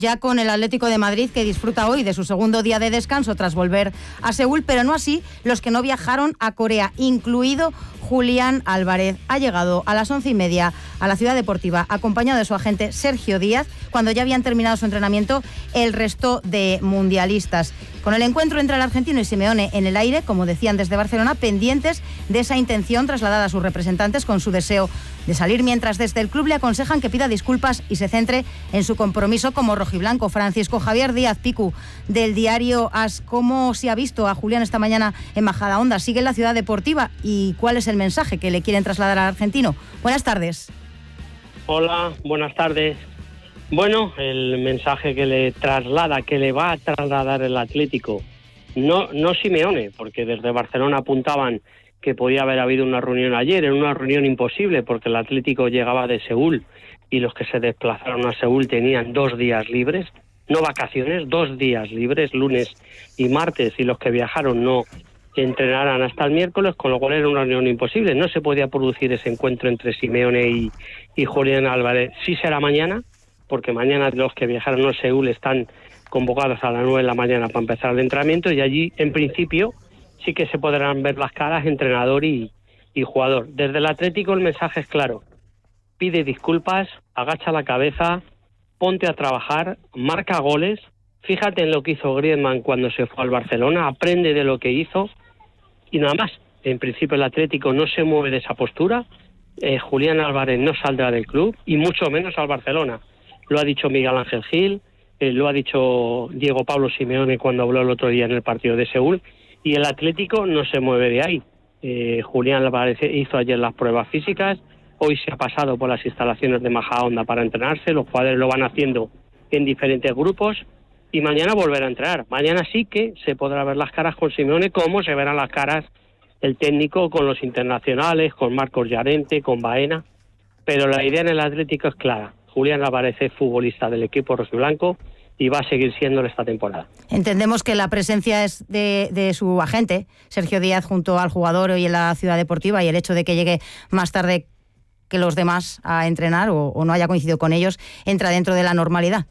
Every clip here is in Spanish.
ya con el Atlético de Madrid, que disfruta hoy de su segundo día de descanso tras volver a Seúl, pero no así los que no viajaron a Corea, incluido Julián Álvarez. Ha llegado a las 11:30 a la Ciudad Deportiva, acompañado de su agente Sergio Díaz, cuando ya habían terminado su entrenamiento el resto de mundialistas. Con el encuentro entre el argentino y Simeone en el aire, como decían desde Barcelona, pendientes de esa intención trasladada a sus representantes con su deseo de salir, mientras desde el club le aconsejan que pida disculpas y se centre en su compromiso como rojiblanco. Francisco Javier Díaz, Picu, del diario AS, ¿cómo se ha visto a Julián esta mañana en Majadahonda? ¿Sigue en la Ciudad Deportiva? ¿Y cuál es el mensaje que le quieren trasladar al argentino? Buenas tardes. Hola, buenas tardes. Bueno, el mensaje que le traslada, que le va a trasladar el Atlético, no Simeone, porque desde Barcelona apuntaban que podía haber habido una reunión ayer, era una reunión imposible porque el Atlético llegaba de Seúl y los que se desplazaron a Seúl tenían 2 días libres, no vacaciones, 2 días libres, lunes y martes, y los que viajaron no entrenaran hasta el miércoles, con lo cual era una reunión imposible. No se podía producir ese encuentro entre Simeone y Julián Álvarez. Sí será mañana, porque mañana los que viajaron a Seúl están convocados a las 9 de la mañana para empezar el entrenamiento, y allí, en principio, sí que se podrán ver las caras entrenador y jugador. Desde el Atlético el mensaje es claro: pide disculpas, agacha la cabeza, ponte a trabajar, marca goles, fíjate en lo que hizo Griezmann cuando se fue al Barcelona, aprende de lo que hizo y nada más. En principio el Atlético no se mueve de esa postura, Julián Álvarez no saldrá del club y mucho menos al Barcelona. Lo ha dicho Miguel Ángel Gil, lo ha dicho Diego Pablo Simeone cuando habló el otro día en el partido de Seúl, y el Atlético no se mueve de ahí. Julián Álvarez hizo ayer las pruebas físicas, hoy se ha pasado por las instalaciones de Majadahonda para entrenarse, los jugadores lo van haciendo en diferentes grupos y mañana volverá a entrenar. Mañana sí que se podrá ver las caras con Simeone, como se verán las caras el técnico con los internacionales, con Marcos Llorente, con Baena, pero la idea en el Atlético es clara: Julián Álvarez es futbolista del equipo rojiblanco y va a seguir siéndolo esta temporada. Entendemos que la presencia es de su agente, Sergio Díaz, junto al jugador hoy en la Ciudad Deportiva, y el hecho de que llegue más tarde que los demás a entrenar o no haya coincidido con ellos, entra dentro de la normalidad.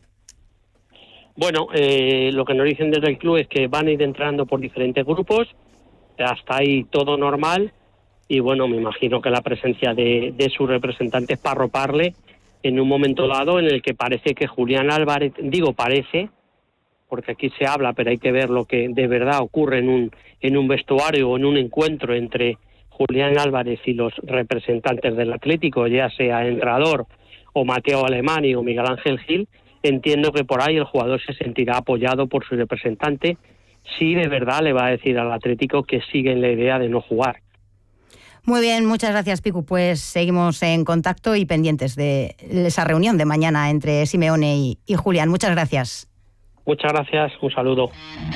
Bueno, lo que nos dicen desde el club es que van a ir entrenando por diferentes grupos, hasta ahí todo normal, y bueno, me imagino que la presencia de sus representantes para arroparle en un momento dado en el que parece que Julián Álvarez, digo parece, porque aquí se habla, pero hay que ver lo que de verdad ocurre en un vestuario o en un encuentro entre Julián Álvarez y los representantes del Atlético, ya sea entrenador o Mateo Alemany o Miguel Ángel Gil. Entiendo que por ahí el jugador se sentirá apoyado por su representante si de verdad le va a decir al Atlético que sigue en la idea de no jugar. Muy bien, muchas gracias, Picu. Pues seguimos en contacto y pendientes de esa reunión de mañana entre Simeone y Julián. Muchas gracias. Muchas gracias, un saludo.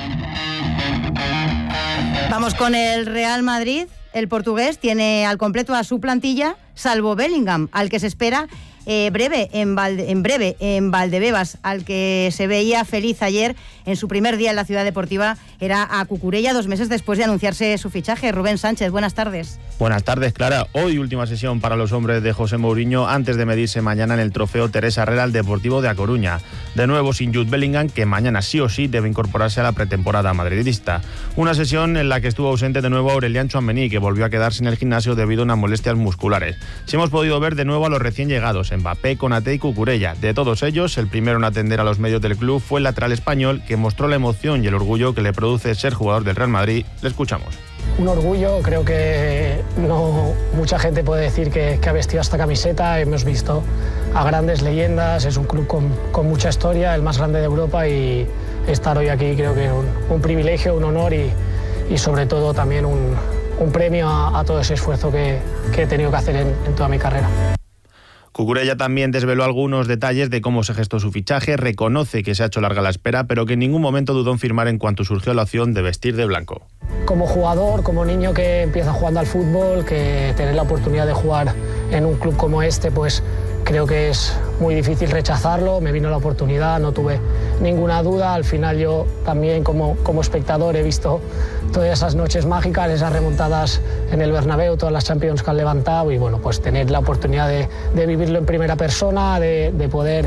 Vamos con el Real Madrid. El portugués tiene al completo a su plantilla, salvo Bellingham, al que se espera breve en Valdebebas, al que se veía feliz ayer en su primer día en la Ciudad Deportiva. Era a Cucurella 2 meses después de anunciarse su fichaje. Rubén Sánchez, buenas tardes. Buenas tardes, Clara. Hoy última sesión para los hombres de José Mourinho antes de medirse mañana en el trofeo Teresa Herrera al Deportivo de A Coruña. De nuevo sin Jude Bellingham, que mañana sí o sí debe incorporarse a la pretemporada madridista. Una sesión en la que estuvo ausente de nuevo Aurelian Tchouaméni, que volvió a quedarse en el gimnasio debido a unas molestias musculares. Sí hemos podido ver de nuevo a los recién llegados, Mbappé, Konaté y Cucurella. De todos ellos, el primero en atender a los medios del club fue el lateral español, que mostró la emoción y el orgullo que le produce ser jugador del Real Madrid. Le escuchamos. Un orgullo, creo que no mucha gente puede decir que ha vestido esta camiseta. Hemos visto a grandes leyendas, es un club con mucha historia, el más grande de Europa, y estar hoy aquí creo que es un privilegio, un honor y sobre todo también un premio a todo ese esfuerzo que he tenido que hacer en toda mi carrera. Cucurella también desveló algunos detalles de cómo se gestó su fichaje, reconoce que se ha hecho larga la espera, pero que en ningún momento dudó en firmar en cuanto surgió la opción de vestir de blanco. Como jugador, como niño que empieza jugando al fútbol, que tener la oportunidad de jugar en un club como este, pues creo que es muy difícil rechazarlo. Me vino la oportunidad, no tuve ninguna duda. Al final yo también como espectador he visto todas esas noches mágicas, esas remontadas en el Bernabéu, todas las Champions que han levantado, y bueno, pues tener la oportunidad de vivirlo en primera persona, de poder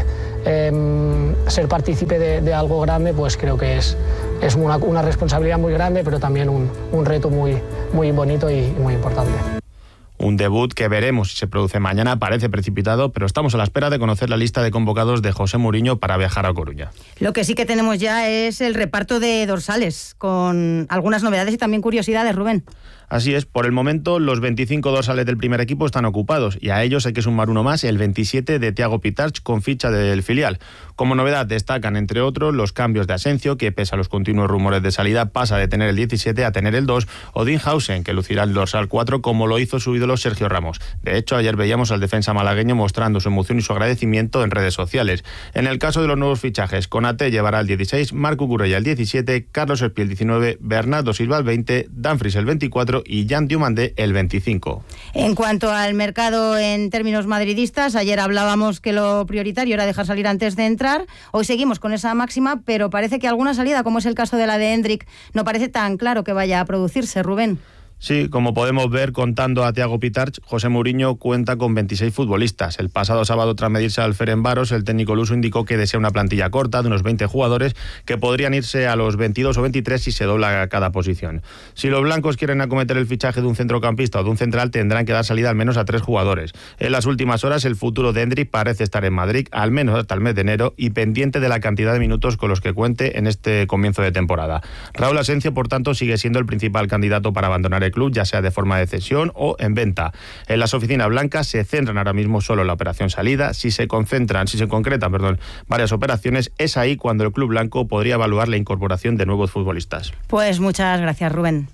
ser partícipe de algo grande, pues creo que es una responsabilidad muy grande, pero también un reto muy, muy bonito y muy importante. Un debut que veremos si se produce mañana. Parece precipitado, pero estamos a la espera de conocer la lista de convocados de José Mourinho para viajar a Coruña. Lo que sí que tenemos ya es el reparto de dorsales, con algunas novedades y también curiosidades, Rubén. Así es, por el momento los 25 dorsales del primer equipo están ocupados y a ellos hay que sumar uno más, el 27 de Thiago Pitarch, con ficha del filial. Como novedad destacan, entre otros, los cambios de Asencio, que pese a los continuos rumores de salida pasa de tener el 17 a tener el 2, o Dinhausen, que lucirá el dorsal 4 como lo hizo su ídolo Sergio Ramos. De hecho, ayer veíamos al defensa malagueño mostrando su emoción y su agradecimiento en redes sociales. En el caso de los nuevos fichajes, Konaté llevará el 16, Marco Curella el 17, Carlos Espí el 19, Bernardo Silva el 20, Dumfries el 24 y Jan Diomandé el 25. En cuanto al mercado en términos madridistas, ayer hablábamos que lo prioritario era dejar salir antes de entrar. Hoy seguimos con esa máxima, pero parece que alguna salida, como es el caso de la de Hendrik, no parece tan claro que vaya a producirse, Rubén. Sí, como podemos ver, contando a Thiago Pitarch, José Mourinho cuenta con 26 futbolistas. El pasado sábado, tras medirse al Ferencváros, el técnico luso indicó que desea una plantilla corta de unos 20 jugadores que podrían irse a los 22 o 23 si se dobla a cada posición. Si los blancos quieren acometer el fichaje de un centrocampista o de un central, tendrán que dar salida al menos a 3 jugadores. En las últimas horas, el futuro de Hendrik parece estar en Madrid, al menos hasta el mes de enero, y pendiente de la cantidad de minutos con los que cuente en este comienzo de temporada. Raúl Asencio, por tanto, sigue siendo el principal candidato para abandonar el club, ya sea de forma de cesión o en venta. En las oficinas blancas se centran ahora mismo solo en la operación salida. Si se concretan varias operaciones, es ahí cuando el club blanco podría evaluar la incorporación de nuevos futbolistas. Pues muchas gracias, Rubén.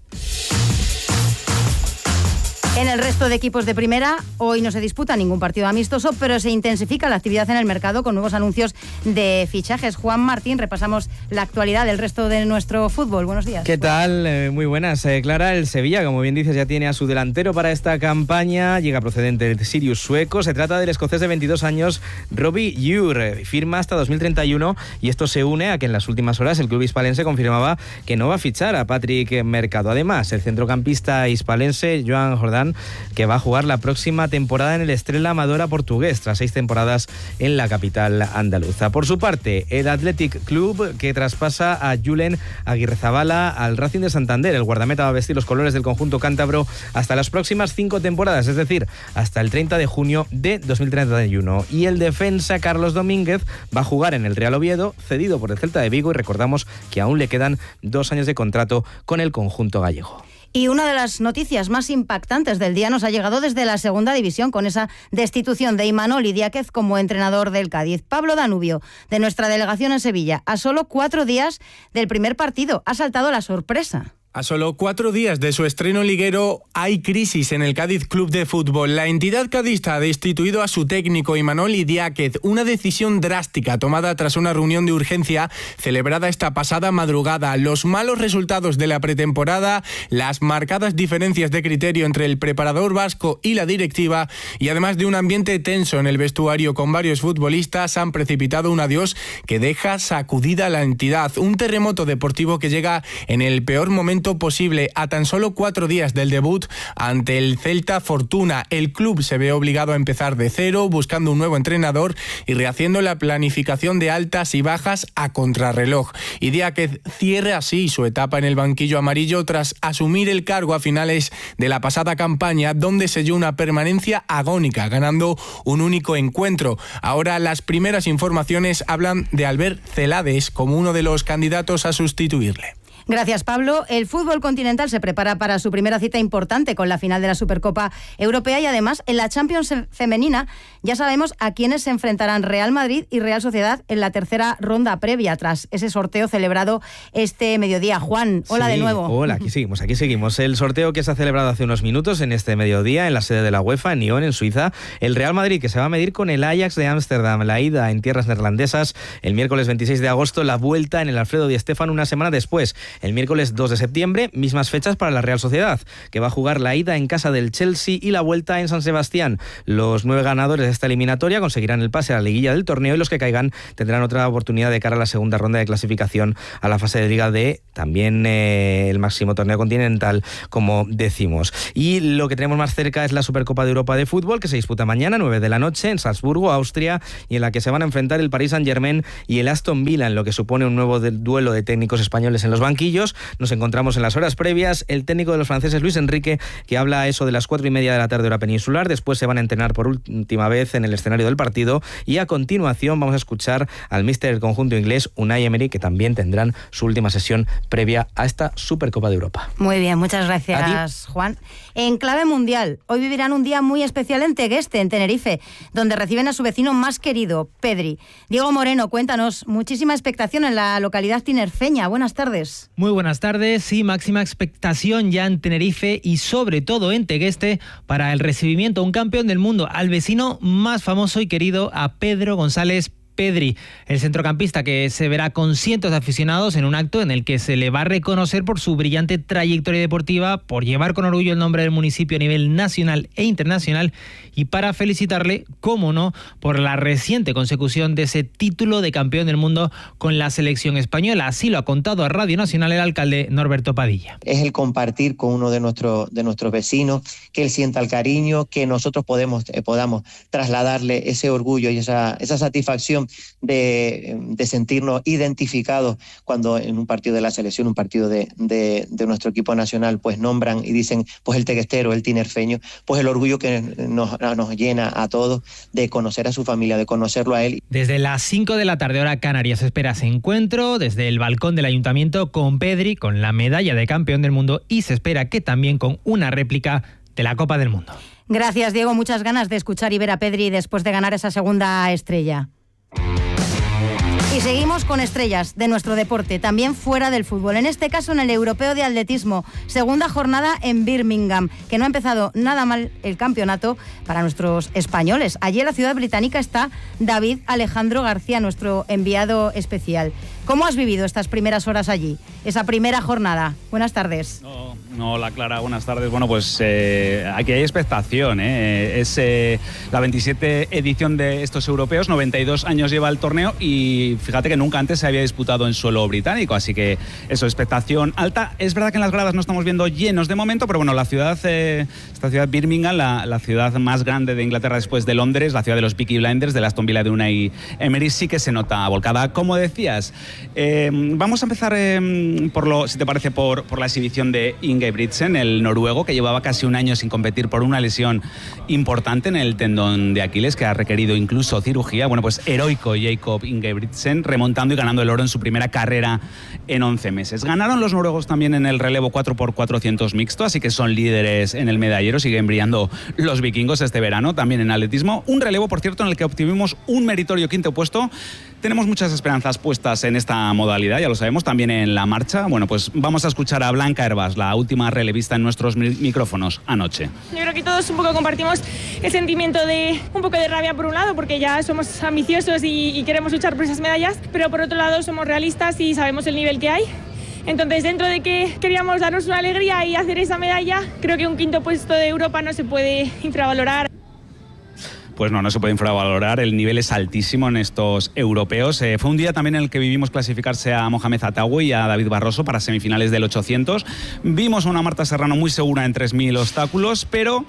En el resto de equipos de primera, hoy no se disputa ningún partido amistoso, pero se intensifica la actividad en el mercado con nuevos anuncios de fichajes. Juan Martín, repasamos la actualidad del resto de nuestro fútbol. Buenos días. ¿Qué tal? Muy buenas. Clara, el Sevilla, como bien dices, ya tiene a su delantero para esta campaña. Llega procedente del Sirius sueco. Se trata del escocés de 22 años, Robbie Ure. Firma hasta 2031 y esto se une a que en las últimas horas el club hispalense confirmaba que no va a fichar a Patrick Mercado. Además, el centrocampista hispalense, Joan Jordán, que va a jugar la próxima temporada en el Estrela Amadora portugués, tras 6 temporadas en la capital andaluza. Por su parte, el Athletic Club, que traspasa a Julen Aguirrezabala al Racing de Santander. El guardameta va a vestir los colores del conjunto cántabro hasta las próximas 5 temporadas, es decir, hasta el 30 de junio de 2031. Y el defensa Carlos Domínguez va a jugar en el Real Oviedo, cedido por el Celta de Vigo, y recordamos que aún le quedan 2 años de contrato con el conjunto gallego. Y una de las noticias más impactantes del día nos ha llegado desde la segunda división, con esa destitución de Imanol Idiáquez como entrenador del Cádiz. Pablo Danubio, de nuestra delegación en Sevilla, a solo 4 días del primer partido, ha saltado la sorpresa. A solo 4 días de su estreno liguero hay crisis en el Cádiz Club de Fútbol. La entidad cadista ha destituido a su técnico Imanol Idiáquez, una decisión drástica tomada tras una reunión de urgencia celebrada esta pasada madrugada. Los malos resultados de la pretemporada, las marcadas diferencias de criterio entre el preparador vasco y la directiva, y además de un ambiente tenso en el vestuario con varios futbolistas, han precipitado un adiós que deja sacudida a la entidad. Un terremoto deportivo que llega en el peor momento posible, a tan solo 4 días del debut ante el Celta Fortuna. El club se ve obligado a empezar de cero, buscando un nuevo entrenador y rehaciendo la planificación de altas y bajas a contrarreloj. Idiáquez cierra así su etapa en el banquillo amarillo tras asumir el cargo a finales de la pasada campaña, donde selló una permanencia agónica, ganando un único encuentro. Ahora las primeras informaciones hablan de Albert Celades como uno de los candidatos a sustituirle. Gracias, Pablo. El fútbol continental se prepara para su primera cita importante con la final de la Supercopa Europea y además en la Champions femenina ya sabemos a quiénes se enfrentarán Real Madrid y Real Sociedad en la tercera ronda previa tras ese sorteo celebrado este mediodía. Juan, hola de nuevo. Hola, aquí seguimos. El sorteo que se ha celebrado hace unos minutos en este mediodía en la sede de la UEFA, en Nyon, en Suiza. El Real Madrid, que se va a medir con el Ajax de Ámsterdam, la ida en tierras neerlandesas el miércoles 26 de agosto, la vuelta en el Alfredo Di Stéfano una semana después. el miércoles 2 de septiembre, mismas fechas para la Real Sociedad, que va a jugar la ida en casa del Chelsea y la vuelta en San Sebastián. Los 9 ganadores de esta eliminatoria conseguirán el pase a la liguilla del torneo y los que caigan tendrán otra oportunidad de cara a la segunda ronda de clasificación a la fase de Liga D, también el máximo torneo continental, como decimos. Y lo que tenemos más cerca es la Supercopa de Europa de fútbol, que se disputa mañana, 9 de la noche, en Salzburgo, Austria, y en la que se van a enfrentar el Paris Saint-Germain y el Aston Villa, en lo que supone un nuevo duelo de técnicos españoles en los banquillos. Nos encontramos en las horas previas. El técnico de los franceses, Luis Enrique, que habla eso de las 4:30 de la tarde hora peninsular. Después se van a entrenar por última vez en el escenario del partido y a continuación vamos a escuchar al míster del conjunto inglés, Unai Emery, que también tendrán su última sesión previa a esta Supercopa de Europa. Muy bien, muchas gracias, Juan. En clave mundial, hoy vivirán un día muy especial en Tegueste, en Tenerife, donde reciben a su vecino más querido, Pedri. Diego Moreno, cuéntanos, muchísima expectación en la localidad tinerfeña. Buenas tardes. Muy buenas tardes, sí, máxima expectación ya en Tenerife y sobre todo en Tegueste para el recibimiento a un campeón del mundo, al vecino más famoso y querido, a Pedro González Pedri, el centrocampista que se verá con cientos de aficionados en un acto en el que se le va a reconocer por su brillante trayectoria deportiva, por llevar con orgullo el nombre del municipio a nivel nacional e internacional y para felicitarle, cómo no, por la reciente consecución de ese título de campeón del mundo con la selección española. Así lo ha contado a Radio Nacional el alcalde Norberto Padilla. Es el compartir con uno de nuestros vecinos, que él sienta el cariño, que nosotros podamos trasladarle ese orgullo y esa satisfacción de sentirnos identificados cuando en un partido de la selección, un partido de nuestro equipo nacional, pues nombran y dicen, pues el teguestero, el tinerfeño, pues el orgullo que nos llena a todos de conocer a su familia, de conocerlo a él. Desde las 5 de la tarde hora Canarias espera ese encuentro desde el balcón del ayuntamiento con Pedri, con la medalla de campeón del mundo y se espera que también con una réplica de la Copa del Mundo. Gracias, Diego. Muchas ganas de escuchar y ver a Pedri después de ganar esa segunda estrella. Y seguimos con estrellas de nuestro deporte, también fuera del fútbol. En este caso en el Europeo de Atletismo, segunda jornada en Birmingham, que no ha empezado nada mal el campeonato para nuestros españoles. Allí en la ciudad británica está David Alejandro García, nuestro enviado especial. ¿Cómo has vivido estas primeras horas allí, esa primera jornada? Buenas tardes. Hola Clara, buenas tardes. Bueno, pues aquí hay expectación, ¿eh? Es la 27 edición de estos europeos, 92 años lleva el torneo y fíjate que nunca antes se había disputado en suelo británico, así que eso, expectación alta. Es verdad que en las gradas no estamos viendo llenos de momento, pero bueno, la ciudad, esta ciudad Birmingham, la ciudad más grande de Inglaterra después de Londres, la ciudad de los Peaky Blinders, de Aston Villa, de Unai Emery, sí que se nota volcada. Como decías, vamos a empezar, si te parece, por la exhibición de Ingebrigtsen, el noruego, que llevaba casi un año sin competir por una lesión importante en el tendón de Aquiles, que ha requerido incluso cirugía. Bueno, pues heroico Jakob Ingebrigtsen, remontando y ganando el oro en su primera carrera en 11 meses. Ganaron los noruegos también en el relevo 4x400 mixto, así que son líderes en el medallero, siguen brillando los vikingos este verano, también en atletismo. Un relevo, por cierto, en el que obtuvimos un meritorio quinto puesto. Tenemos muchas esperanzas puestas en esta modalidad, ya lo sabemos, también en la marcha. Bueno, pues vamos a escuchar a Blanca Hervás, la última relevista en nuestros micrófonos anoche. Yo creo que todos un poco compartimos el sentimiento de un poco de rabia por un lado, porque ya somos ambiciosos y queremos luchar por esas medallas, pero por otro lado somos realistas y sabemos el nivel que hay. Entonces, dentro de que queríamos darnos una alegría y hacer esa medalla, creo que un quinto puesto de Europa no se puede infravalorar. Pues no se puede infravalorar, el nivel es altísimo en estos europeos. Fue un día también en el que vivimos clasificarse a Mohamed Atawi y a David Barroso para semifinales del 800. Vimos a una Marta Serrano muy segura en 3.000 obstáculos, pero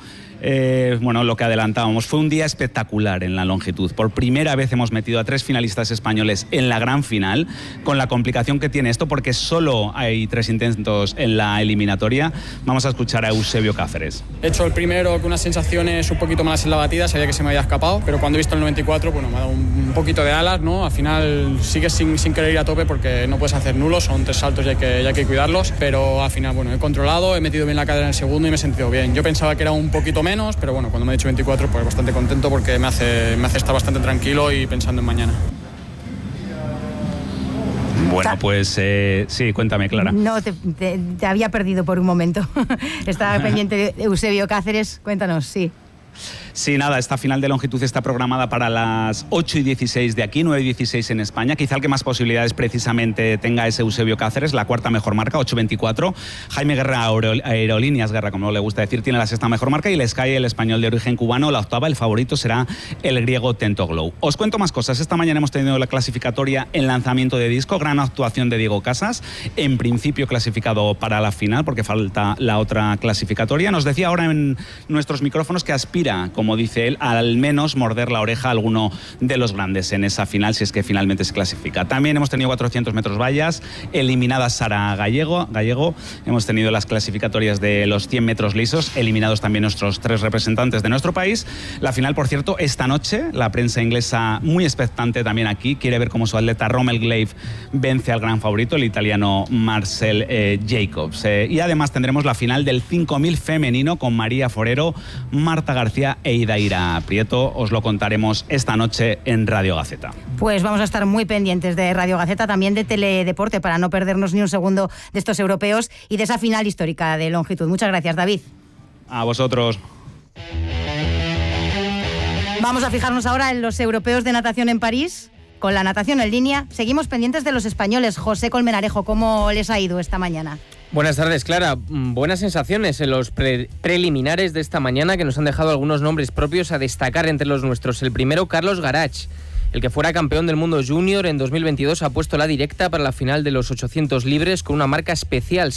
lo que adelantábamos, fue un día espectacular en la longitud. Por primera vez hemos metido a 3 finalistas españoles en la gran final, con la complicación que tiene esto, porque solo hay 3 intentos en la eliminatoria. Vamos a escuchar a Eusebio Cáceres. He hecho el primero con unas sensaciones un poquito malas en la batida, sabía que se me había escapado, pero cuando he visto el 94, me ha dado un poquito de alas, ¿no? Al final sigues sin querer ir a tope porque no puedes hacer nulos, son 3 saltos y hay que cuidarlos, pero al final, he controlado, he metido bien la cadera en el segundo y me he sentido bien. Yo pensaba que era un poquito menos, pero cuando me he dicho 24, pues bastante contento porque me hace estar bastante tranquilo y pensando en mañana. Bueno, pues sí, cuéntame, Clara. No, te había perdido por un momento. Estaba pendiente de Eusebio Cáceres, cuéntanos, sí. Sí, nada, esta final de longitud está programada para las 8:16 de aquí, 9:16 en España. Quizá el que más posibilidades precisamente tenga es Eusebio Cáceres, la cuarta mejor marca, 8:24. Jaime Guerra, Aerolíneas Guerra, como no le gusta decir, tiene la sexta mejor marca, y el Sky, el español de origen cubano, la octava. El favorito será el griego Tentoglou. Os cuento más cosas. Esta mañana hemos tenido la clasificatoria en lanzamiento de disco, gran actuación de Diego Casas, en principio clasificado para la final porque falta la otra clasificatoria. Nos decía ahora en nuestros micrófonos que aspira, como dice él, al menos morder la oreja a alguno de los grandes en esa final, si es que finalmente se clasifica. También hemos tenido 400 metros vallas, eliminada Sara Gallego. Hemos tenido las clasificatorias de los 100 metros lisos, eliminados también nuestros 3 representantes de nuestro país. La final, por cierto, esta noche, la prensa inglesa muy expectante también aquí, quiere ver cómo su atleta Rommel Glaive vence al gran favorito, el italiano Marcel Jacobs. Y además tendremos la final del 5000 femenino con María Forero, Marta García e Idaira Prieto. Os lo contaremos esta noche en Radio Gaceta. Pues vamos a estar muy pendientes de Radio Gaceta, también de Teledeporte, para no perdernos ni un segundo de estos europeos y de esa final histórica de longitud. Muchas gracias, David. A vosotros. Vamos a fijarnos ahora en los europeos de natación en París. Con la natación en línea, seguimos pendientes de los españoles. José Colmenarejo, ¿cómo les ha ido esta mañana? Buenas tardes, Clara. Buenas sensaciones en los preliminares de esta mañana, que nos han dejado algunos nombres propios a destacar entre los nuestros. El primero, Carlos Garach. El que fuera campeón del mundo junior en 2022 ha puesto la directa para la final de los 800 libres con una marca especial,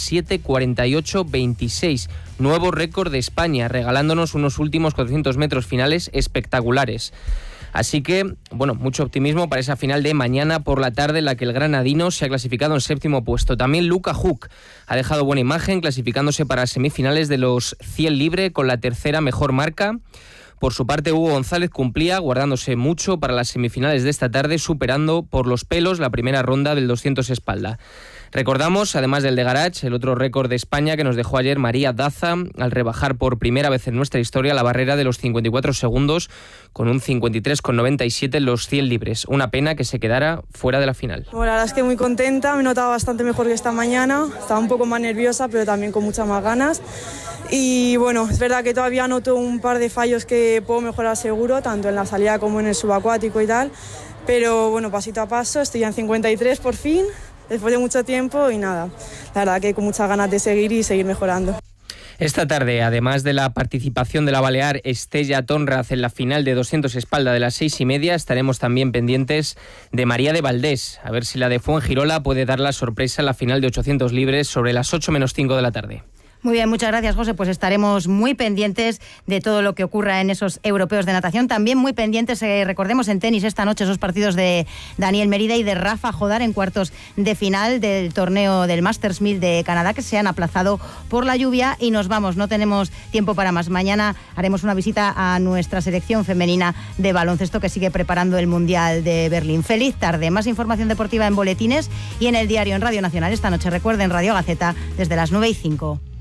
7:48:26. Nuevo récord de España, regalándonos unos últimos 400 metros finales espectaculares. Así que, bueno, mucho optimismo para esa final de mañana por la tarde, en la que el granadino se ha clasificado en 7º puesto. También Luca Huck ha dejado buena imagen, clasificándose para semifinales de los 100 libre con la tercera mejor marca. Por su parte, Hugo González cumplía, guardándose mucho para las semifinales de esta tarde, superando por los pelos la primera ronda del 200 espalda. Recordamos, además del de Garach, el otro récord de España que nos dejó ayer María Daza, al rebajar por primera vez en nuestra historia la barrera de los 54 segundos con un 53,97 en los 100 libres. Una pena que se quedara fuera de la final. Bueno, la verdad es que muy contenta, me notaba bastante mejor que esta mañana, estaba un poco más nerviosa, pero también con muchas más ganas. Y bueno, es verdad que todavía noto un par de fallos que puedo mejorar seguro, tanto en la salida como en el subacuático y tal, pero bueno, pasito a paso, estoy en 53 por fin, después de mucho tiempo, y nada, la verdad que con muchas ganas de seguir y seguir mejorando. Esta tarde, además de la participación de la balear Estella Tonraz en la final de 200 espalda de las 6:30, estaremos también pendientes de María de Valdés, a ver si la de Fuengirola puede dar la sorpresa en la final de 800 libres sobre las 8:05 de la tarde. Muy bien, muchas gracias, José. Pues estaremos muy pendientes de todo lo que ocurra en esos europeos de natación. También muy pendientes, recordemos, en tenis esta noche esos partidos de Daniel Merida y de Rafa Jodar en cuartos de final del torneo del Masters 1000 de Canadá, que se han aplazado por la lluvia. Y nos vamos, no tenemos tiempo para más. Mañana haremos una visita a nuestra selección femenina de baloncesto, que sigue preparando el Mundial de Berlín. Feliz tarde. Más información deportiva en boletines y en el diario en Radio Nacional esta noche. Recuerden, Radio Gaceta, desde las 9:05.